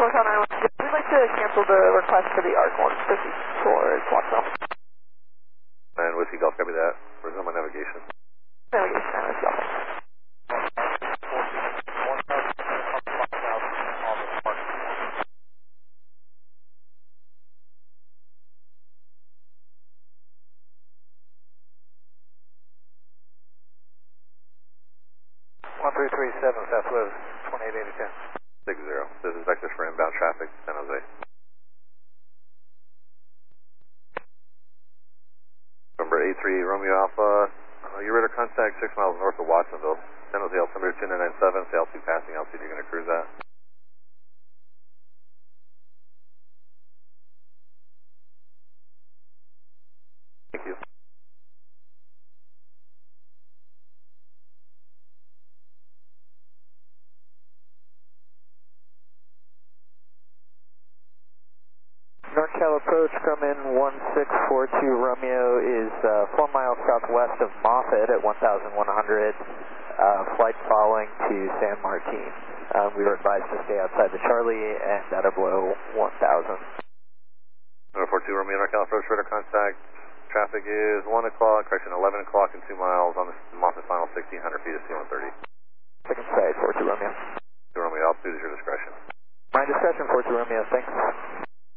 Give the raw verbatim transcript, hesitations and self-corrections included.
Hotel nine one two. We'd like to cancel the request for the ARC one fifty-four Wattsville. And Whiskey Golf, copy that. Resume my navigation. Navigation, nine Whiskey Golf. one three three seven Southwest twenty-eight eighty ten. six zero. This is vectors for inbound traffic, San Jose. Number eight three Romeo Alpha, uh, your radar contact six miles north of Watsonville. San Jose altimeter two nine nine seven, say altitude passing altitude you're going to cruise at. Thank you. NorCal approach, Grumman one six four two Romeo is uh, four miles southwest of Moffett at one thousand one hundred, uh, flight following to San Martin. Um, we were advised to stay outside the Charlie and data below one thousand. one four two Romeo, NorCal approach, radar contact. Traffic is one o'clock, correction, eleven o'clock and two miles on the Moffett final sixteen hundred feet of C one thirty. Second side, four two Romeo. two Romeo, altitude is your discretion. My discretion, four two Romeo, thanks.